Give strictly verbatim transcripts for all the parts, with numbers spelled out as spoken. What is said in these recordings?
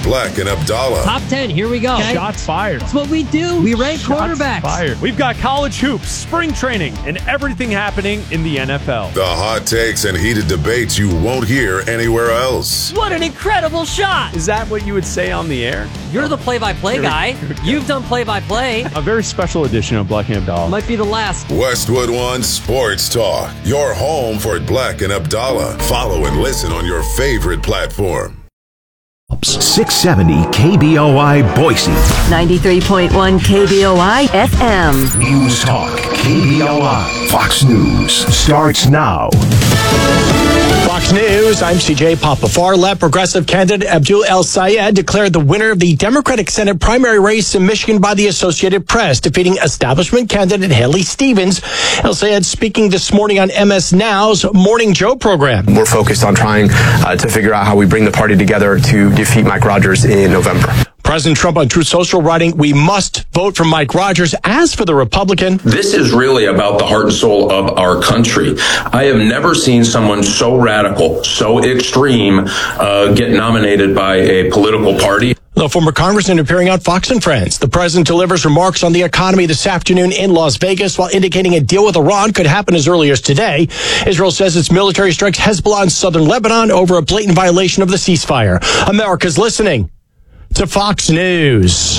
Black and Abdallah. Top ten, here we go. Okay? Shots fired. That's what we do. We rank Shots quarterbacks. Fired. We've got college hoops, spring training, and everything happening in the N F L. The hot takes and heated debates you won't hear anywhere else. What an incredible shot. Is that what you would say on the air? You're the play-by-play guy. You've done play-by-play. A very special edition of Black and Abdallah. Might be the last. Westwood One Sports Talk. Your home for Black and Abdallah. Follow and listen on your favorite platform. six seventy K B O I Boise. ninety-three point one K B O I F M. News Talk K B O I. Fox News starts now. Fox News, I'm C J Papa. Far-left progressive candidate Abdul El-Sayed declared the winner of the Democratic Senate primary race in Michigan by the Associated Press, defeating establishment candidate Haley Stevens. El-Sayed speaking this morning on M S Now's Morning Joe program. We're focused on trying uh, to figure out how we bring the party together to defeat Mike Rogers in November. President Trump on Truth Social writing, we must vote for Mike Rogers. As for the Republican, this is really about the heart and soul of our country. I have never seen someone so radical, so extreme, uh, get nominated by a political party. The former congressman appearing on Fox and Friends. The president delivers remarks on the economy this afternoon in Las Vegas while indicating a deal with Iran could happen as early as today. Israel says its military strikes Hezbollah in southern Lebanon over a blatant violation of the ceasefire. America's listening to Fox News.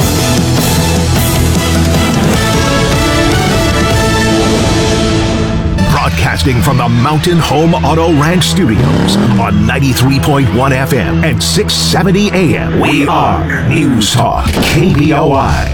Broadcasting from the Mountain Home Auto Ranch Studios on ninety-three point one F M and six seventy A M. We are News Talk K B O I.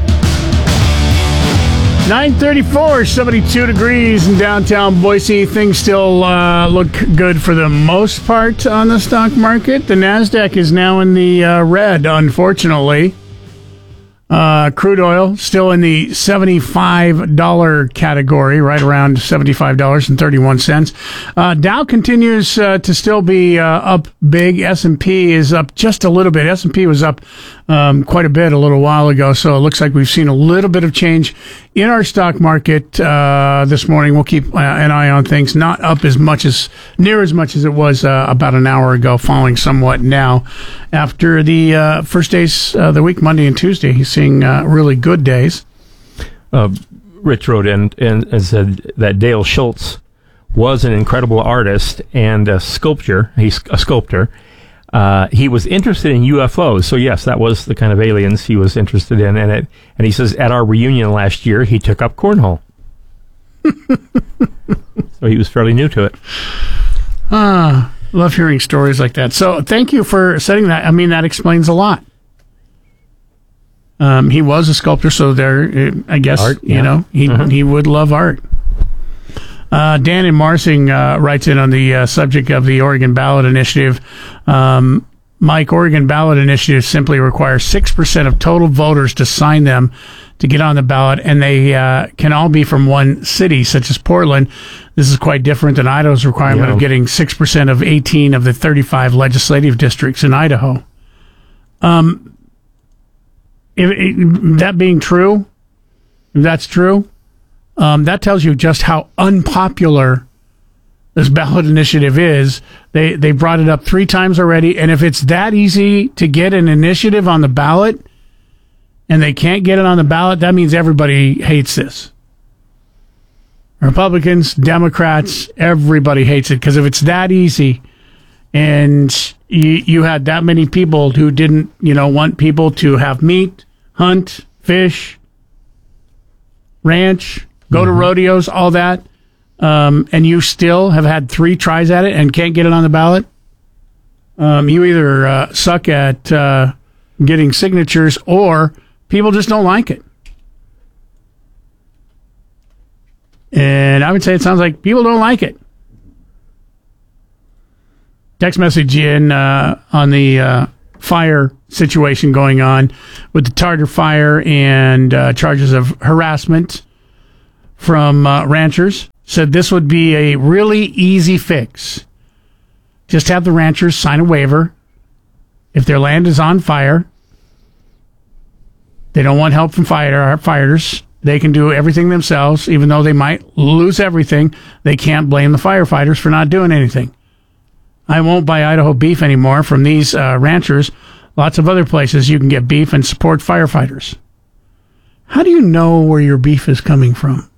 nine thirty-four, seventy-two degrees in downtown Boise. Things still uh, look good for the most part on the stock market. The NASDAQ is now in the uh, red, unfortunately. Uh, crude oil still in the seventy-five dollars category, right around seventy-five dollars and thirty-one cents. Uh, Dow continues uh, to still be uh, up big. S and P is up just a little bit. S and P was up um, quite a bit a little while ago, so it looks like we've seen a little bit of change in our stock market uh, this morning. We'll keep uh, an eye on things. Not up as much as, near as much as it was uh, about an hour ago, falling somewhat now. After the uh, first days of the week, Monday and Tuesday, he's seeing uh, really good days. Uh, Rich wrote in and, and said that Dale Schultz was an incredible artist and a sculptor. He's a sculptor. Uh, he was interested in U F Os, so yes, that was the kind of aliens he was interested in. And it, and he says at our reunion last year, he took up cornhole. So he was fairly new to it. Ah, love hearing stories like that. So thank you for setting that. I mean, that explains a lot. Um, he was a sculptor, so there, I guess, art, yeah. you know, he mm-hmm. he would love art. Uh, Dan in Marsing uh, writes in on the uh, subject of the Oregon Ballot Initiative. Um, Mike, Oregon Ballot Initiative simply requires six percent of total voters to sign them to get on the ballot, and they uh, can all be from one city, such as Portland. This is quite different than Idaho's requirement yeah. of getting six percent of eighteen of the thirty-five legislative districts in Idaho. Um, if, if, that being true, if that's true, Um, that tells you just how unpopular this ballot initiative is. They they brought it up three times already, and if it's that easy to get an initiative on the ballot, and they can't get it on the ballot, that means everybody hates this. Republicans, Democrats, everybody hates it, because if it's that easy, and you, you had that many people who didn't, you know, want people to have meat, hunt, fish, ranch, go to rodeos, all that, um, and you still have had three tries at it and can't get it on the ballot, um, you either uh, suck at uh, getting signatures or people just don't like it. And I would say it sounds like people don't like it. Text message in uh, on the uh, fire situation going on with the Tartar fire and uh, charges of harassment from uh, ranchers. Said this would be a really easy fix. Just have the ranchers sign a waiver. If their land is on fire, they don't want help from firefighters. They can do everything themselves, even though they might lose everything. They can't blame the firefighters for not doing anything. I won't buy Idaho beef anymore from these uh, ranchers. lots of other places you can get beef and support firefighters. How do you know where your beef is coming from?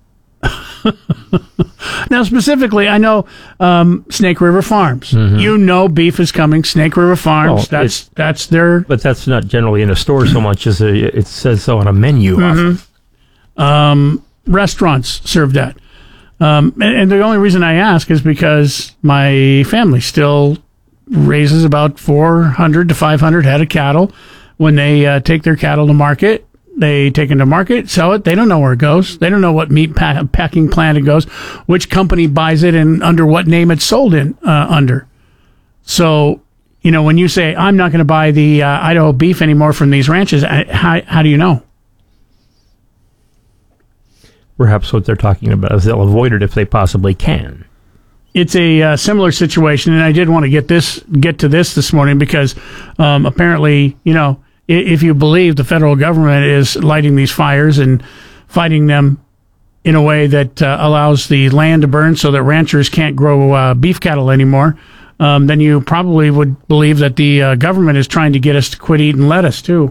Now, specifically, I know um, Snake River Farms. Mm-hmm. You know beef is coming. Snake River Farms. Well, that's that's their. But that's not generally in a store so much as a, it says so on a menu. Mm-hmm. Um, restaurants serve that. Um, and, and the only reason I ask is because my family still raises about four hundred to five hundred head of cattle. When they uh, take their cattle to market, they take it to market, sell it. They don't know where it goes. They don't know what meat pa- packing plant it goes, which company buys it, and under what name it's sold in uh, under. So, you know, when you say, I'm not going to buy the uh, Idaho beef anymore from these ranches, I, how, how do you know? Perhaps what they're talking about is they'll avoid it if they possibly can. It's a uh, similar situation, and I did want to get this get to this this morning because um, apparently, you know, if you believe the federal government is lighting these fires and fighting them in a way that uh, allows the land to burn so that ranchers can't grow uh, beef cattle anymore, um, then you probably would believe that the uh, government is trying to get us to quit eating lettuce, too.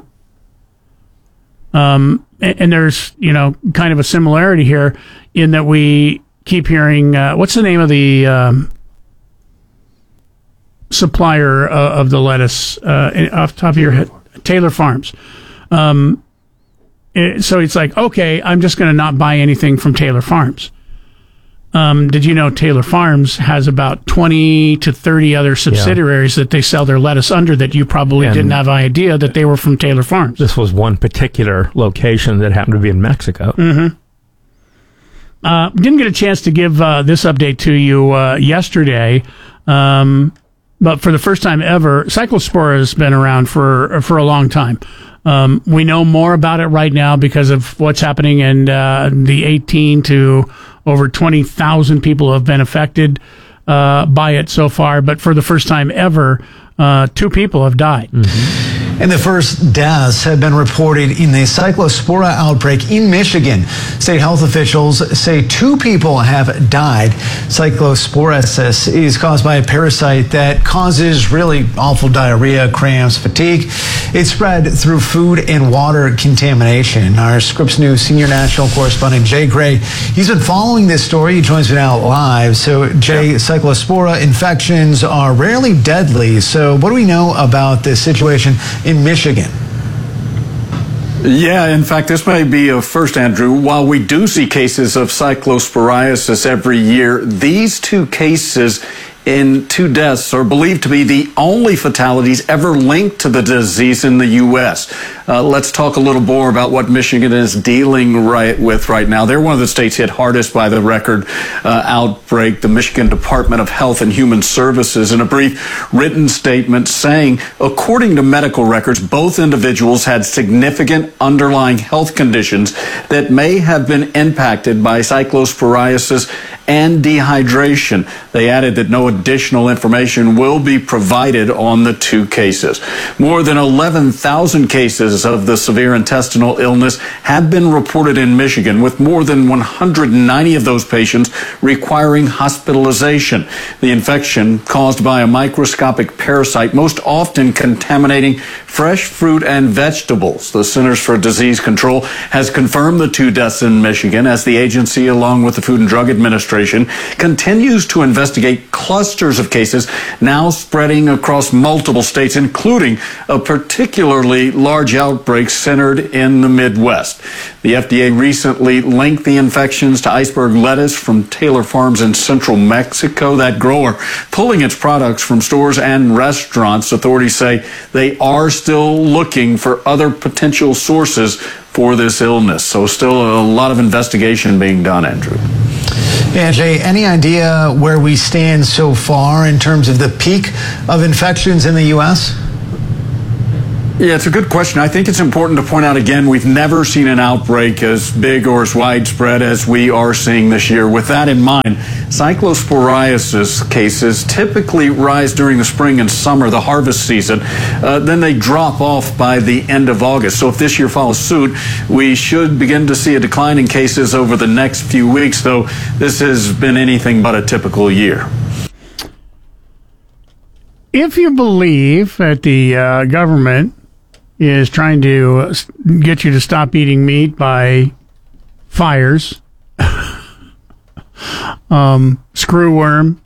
Um, and, and there's, you know, kind of a similarity here in that we keep hearing, uh, what's the name of the um, supplier uh, of the lettuce uh, off the top of your head? Taylor Farms. Um, it, so it's like, okay, I'm just going to not buy anything from Taylor Farms. Um, did you know Taylor Farms has about twenty to thirty other subsidiaries yeah. that they sell their lettuce under that you probably and didn't have an idea that they were from Taylor Farms? This was one particular location that happened to be in Mexico. Mm-hmm. Uh, didn't get a chance to give uh, this update to you uh, yesterday. Um But for the first time ever, Cyclospora has been around for for a long time. Um, we know more about it right now because of what's happening, and uh, the eighteen to over twenty thousand people have been affected uh, by it so far. But for the first time ever, uh, two people have died. Mm-hmm. And the first deaths have been reported in the Cyclospora outbreak in Michigan. State health officials say two people have died. Cyclosporiasis is caused by a parasite that causes really awful diarrhea, cramps, fatigue. It's spread through food and water contamination. Our Scripps News senior national correspondent Jay Gray, he's been following this story. He joins me now live. So, Jay, Cyclospora infections are rarely deadly. So what do we know about this situation in Michigan? Yeah, in fact, this may be a first, Andrew. While we do see cases of cyclosporiasis every year, these two cases in two deaths are believed to be the only fatalities ever linked to the disease in the U S Uh, let's talk a little more about what Michigan is dealing right with right now. They're one of the states hit hardest by the record uh, outbreak. The Michigan Department of Health and Human Services, in a brief written statement saying, according to medical records, both individuals had significant underlying health conditions that may have been impacted by cyclosporiasis and dehydration. They added that no additional information will be provided on the two cases. More than eleven thousand cases of the severe intestinal illness have been reported in Michigan, with more than one hundred ninety of those patients requiring hospitalization. The infection, caused by a microscopic parasite, most often contaminating fresh fruit and vegetables. The Centers for Disease Control has confirmed the two deaths in Michigan, as the agency, along with the Food and Drug Administration, continues to investigate clusters of cases now spreading across multiple states, including a particularly large outbreak centered in the Midwest. The F D A recently linked the infections to iceberg lettuce from Taylor Farms in central Mexico. That grower pulling its products from stores and restaurants. Authorities say they are still looking for other potential sources for this illness. So still a lot of investigation being done, Andrew. Yeah, Jay, any idea where we stand so far in terms of the peak of infections in the U S? Yeah, it's a good question. I think it's important to point out again, we've never seen an outbreak as big or as widespread as we are seeing this year. With that in mind, cyclosporiasis cases typically rise during the spring and summer, the harvest season. Uh, then they drop off by the end of August. So if this year follows suit, we should begin to see a decline in cases over the next few weeks, though this has been anything but a typical year. If you believe that the uh, government is trying to get you to stop eating meat by fires, um, screwworm,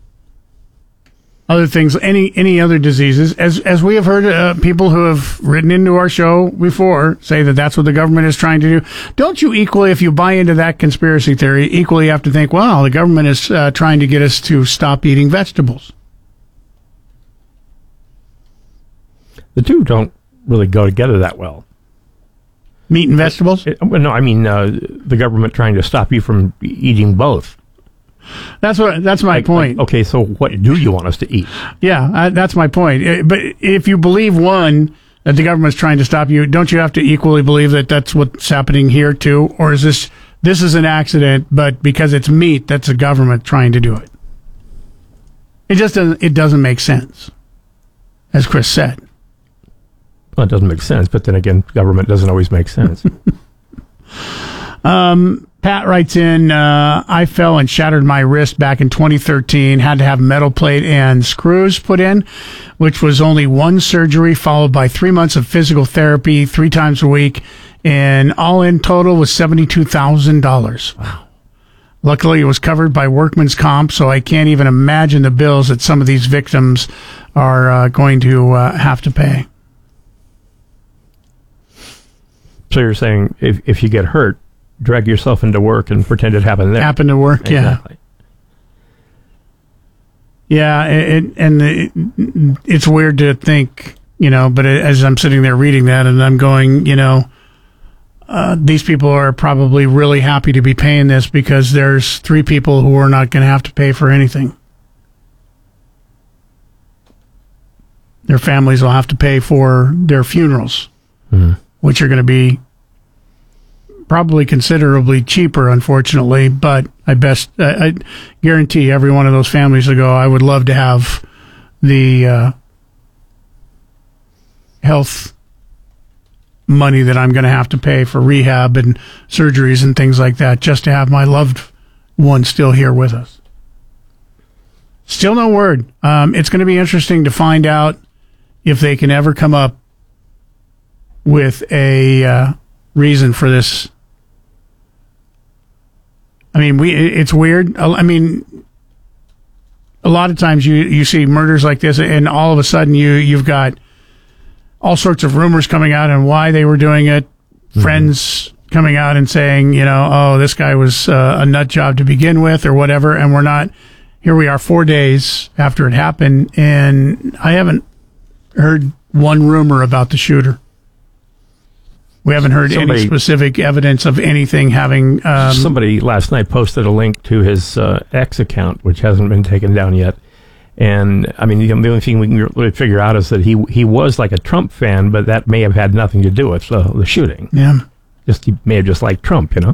other things, any any other diseases. As as we have heard uh, people who have written into our show before say that that's what the government is trying to do. Don't you equally, if you buy into that conspiracy theory, equally have to think, well, the government is uh, trying to get us to stop eating vegetables? The two don't really go together that well. Meat and vegetables? It, well, no, I mean uh, the government trying to stop you from eating both. That's what. That's my like, point. Like, okay, so what do you want us to eat? Yeah, uh, that's my point. Uh, but if you believe one, that the government's trying to stop you, don't you have to equally believe that that's what's happening here too? Or is this this is an accident, but because it's meat, that's the government trying to do it? It just doesn't. It doesn't make sense, as Chris said. Well, it doesn't make sense, but then again, government doesn't always make sense. um. Pat writes in, uh, I fell and shattered my wrist back in twenty thirteen, had to have metal plate and screws put in, which was only one surgery followed by three months of physical therapy three times a week, and all in total was seventy-two thousand dollars. Wow. Luckily, it was covered by workman's comp, so I can't even imagine the bills that some of these victims are uh, going to uh, have to pay. So you're saying if if you get hurt, drag yourself into work and pretend it happened there. Happened to work, exactly. yeah. Yeah, it, and it, it's weird to think, you know, but as I'm sitting there reading that and I'm going, you know, uh, these people are probably really happy to be paying this because there's three people who are not going to have to pay for anything. Their families will have to pay for their funerals, mm-hmm. which are going to be probably considerably cheaper, unfortunately, but I best uh, I guarantee every one of those families will go, I would love to have the uh, health money that I'm going to have to pay for rehab and surgeries and things like that just to have my loved one still here with us. Still no word. Um, it's going to be interesting to find out if they can ever come up with a uh, reason for this. I mean, we it's weird. I mean, a lot of times you, you see murders like this, and all of a sudden you, you've got all sorts of rumors coming out on why they were doing it, mm-hmm. friends coming out and saying, you know, oh, this guy was uh, a nut job to begin with or whatever, and we're not, here we are four days after it happened, and I haven't heard one rumor about the shooter. We haven't heard somebody, any specific evidence of anything having... Um, somebody last night posted a link to his uh, X account, which hasn't been taken down yet. And, I mean, the, the only thing we can really figure out is that he he was like a Trump fan, but that may have had nothing to do with uh, the shooting. Yeah. Just He may have just liked Trump, you know?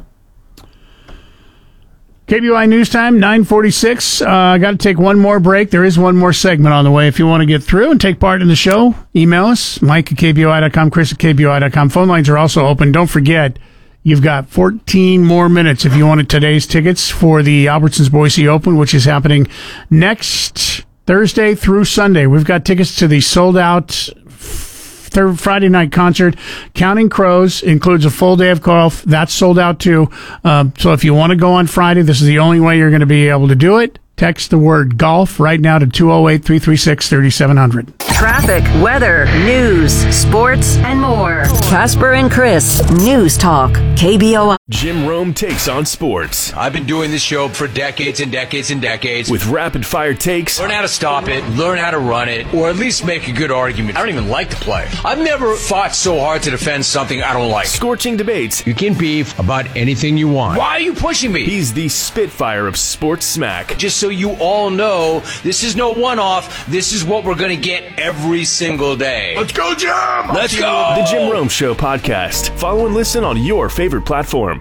K B O I News Time, nine forty-six. I uh, got to take one more break. There is one more segment on the way. If you want to get through and take part in the show, email us, Mike at K B O I dot com, Chris at K B O I dot com. Phone lines are also open. Don't forget, you've got fourteen more minutes if you wanted today's tickets for the Albertsons Boise Open, which is happening next Thursday through Sunday. We've got tickets to the sold-out Third Friday night concert. Counting Crows includes a full day of golf. That's sold out too. Um, so if you want to go on Friday, this is the only way you're going to be able to do it. Text the word golf right now to two oh eight, three three six, three seven zero zero. Traffic, weather, news, sports, and more. Casper and Chris, News Talk, K B O I. Jim Rome takes on sports. I've been doing this show for decades and decades and decades. With rapid-fire takes. Learn how to stop it, learn how to run it, or at least make a good argument. I don't even like the play. I've never fought so hard to defend something I don't like. Scorching debates. You can beef about anything you want. Why are you pushing me? He's the Spitfire of sports smack. Just so you all know, this is no one-off. This is what we're going to get every single day. Let's go, Jim! Let's go! The Jim Rome Show podcast. Follow and listen on your favorite platform.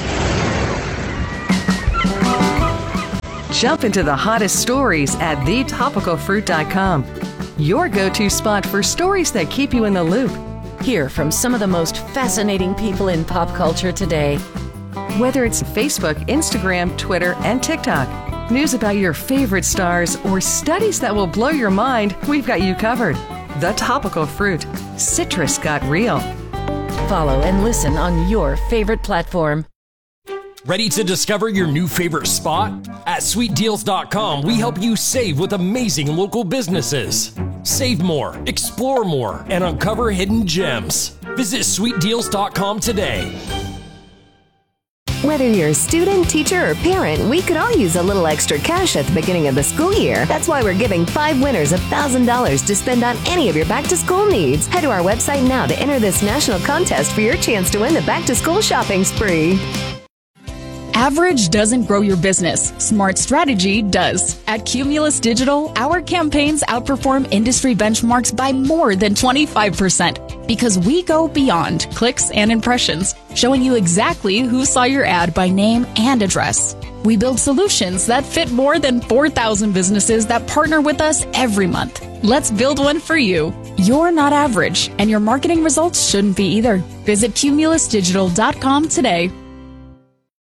Jump into the hottest stories at the topical fruit dot com. Your go-to spot for stories that keep you in the loop. Hear from some of the most fascinating people in pop culture today. Whether it's Facebook, Instagram, Twitter, and TikTok, news about your favorite stars, or studies that will blow your mind, we've got you covered. The Topical Fruit. Citrus got real. Follow and listen on your favorite platform. Ready to discover your new favorite spot? At sweet deals dot com, we help you save with amazing local businesses. Save more, explore more, and uncover hidden gems. Visit sweet deals dot com today. Whether you're a student, teacher, or parent, we could all use a little extra cash at the beginning of the school year. That's why we're giving five winners one thousand dollars to spend on any of your back-to-school needs. Head to our website now to enter this national contest for your chance to win the back-to-school shopping spree. Average doesn't grow your business. Smart strategy does. At Cumulus Digital, our campaigns outperform industry benchmarks by more than twenty-five percent because we go beyond clicks and impressions, showing you exactly who saw your ad by name and address. We build solutions that fit more than four thousand businesses that partner with us every month. Let's build one for you. You're not average, and your marketing results shouldn't be either. Visit cumulus digital dot com today.